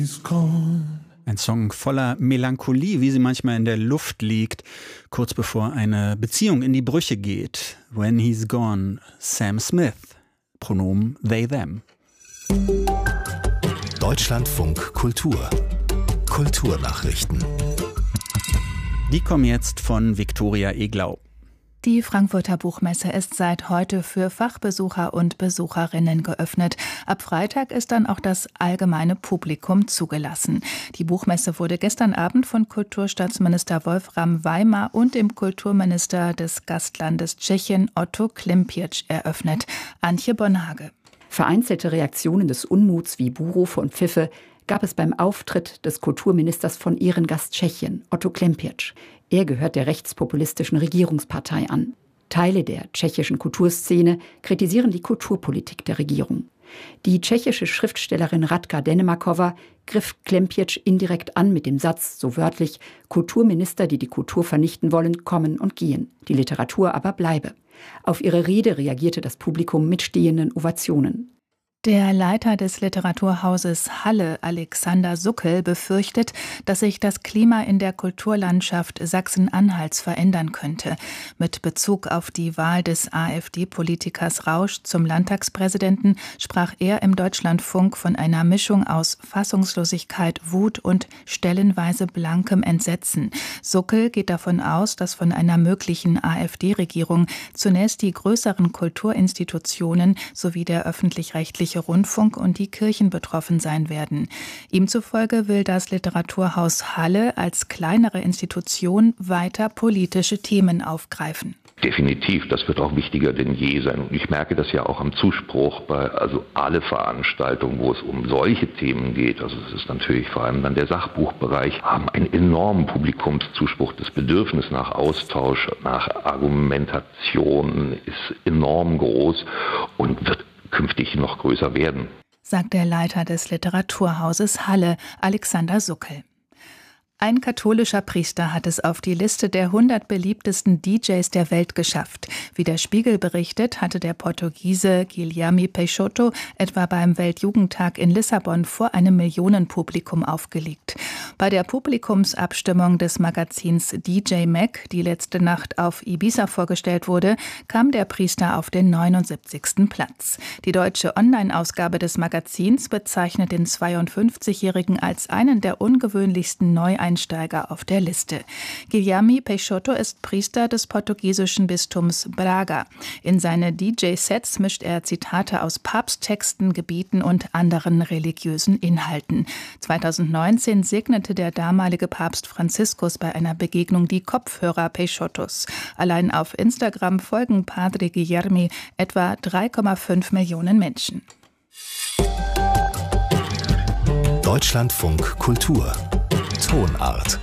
Ein Song voller Melancholie, wie sie manchmal in der Luft liegt, kurz bevor eine Beziehung in die Brüche geht. When He's Gone, Sam Smith, Pronomen they, them. Deutschlandfunk Kultur. Kulturnachrichten. Die kommen jetzt von Viktoria Eglau. Die Frankfurter Buchmesse ist seit heute für Fachbesucher und Besucherinnen geöffnet. Ab Freitag ist dann auch das allgemeine Publikum zugelassen. Die Buchmesse wurde gestern Abend von Kulturstaatsminister Wolfram Weimar und dem Kulturminister des Gastlandes Tschechien Otto Klimpiec eröffnet. Antje Bonhage. Vereinzelte Reaktionen des Unmuts wie Buhrufe und Pfiffe gab es beim Auftritt des Kulturministers von Ehrengast Tschechien, Otto Klimpiec. Er gehört der rechtspopulistischen Regierungspartei an. Teile der tschechischen Kulturszene kritisieren die Kulturpolitik der Regierung. Die tschechische Schriftstellerin Radka Denemakova griff Klimpiec indirekt an mit dem Satz, so wörtlich, Kulturminister, die die Kultur vernichten wollen, kommen und gehen, die Literatur aber bleibe. Auf ihre Rede reagierte das Publikum mit stehenden Ovationen. Der Leiter des Literaturhauses Halle, Alexander Suckel, befürchtet, dass sich das Klima in der Kulturlandschaft Sachsen-Anhalts verändern könnte. Mit Bezug auf die Wahl des AfD-Politikers Rausch zum Landtagspräsidenten sprach er im Deutschlandfunk von einer Mischung aus Fassungslosigkeit, Wut und stellenweise blankem Entsetzen. Suckel geht davon aus, dass von einer möglichen AfD-Regierung zunächst die größeren Kulturinstitutionen sowie der öffentlich-rechtliche Rundfunk und die Kirchen betroffen sein werden. Ihm zufolge will das Literaturhaus Halle als kleinere Institution weiter politische Themen aufgreifen. Definitiv, das wird auch wichtiger denn je sein. Und ich merke das ja auch am Zuspruch bei alle Veranstaltungen, wo es um solche Themen geht. Also es ist natürlich vor allem dann der Sachbuchbereich, haben einen enormen Publikumszuspruch. Das Bedürfnis nach Austausch, nach Argumentation ist enorm groß und wird künftig noch größer werden, sagt der Leiter des Literaturhauses Halle, Alexander Suckel. Ein katholischer Priester hat es auf die Liste der 100 beliebtesten DJs der Welt geschafft. Wie der Spiegel berichtet, hatte der Portugiese Guilherme Peixoto etwa beim Weltjugendtag in Lissabon vor einem Millionenpublikum aufgelegt. Bei der Publikumsabstimmung des Magazins DJ Mag, die letzte Nacht auf Ibiza vorgestellt wurde, kam der Priester auf den 79. Platz. Die deutsche Online-Ausgabe des Magazins bezeichnet den 52-Jährigen als einen der ungewöhnlichsten Neueinsteiger auf der Liste. Guilherme Peixoto ist Priester des portugiesischen Bistums Braga. In seine DJ-Sets mischt er Zitate aus Papsttexten, Gebeten und anderen religiösen Inhalten. 2019 segnete der damalige Papst Franziskus bei einer Begegnung die Kopfhörer Peixotos. Allein auf Instagram folgen Padre Guilherme etwa 3,5 Millionen Menschen. Deutschlandfunk Kultur. Tonart.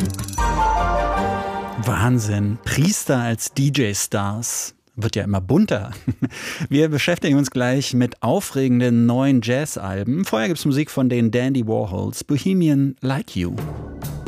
Wahnsinn. Priester als DJ-Stars. Wird ja immer bunter. Wir beschäftigen uns gleich mit aufregenden neuen Jazz-Alben. Vorher gibt's Musik von den Dandy Warhols, Bohemian Like You.